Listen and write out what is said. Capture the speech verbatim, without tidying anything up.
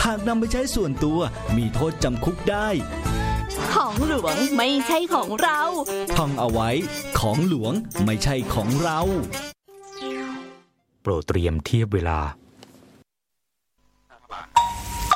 หากนำไปใช้ส่วนตัวมีโทษจำคุกได้ของหลวงไม่ใช่ของเราท่องเอาไว้ของหลวงไม่ใช่ของเราโปรดเตรียมเทียบเวลา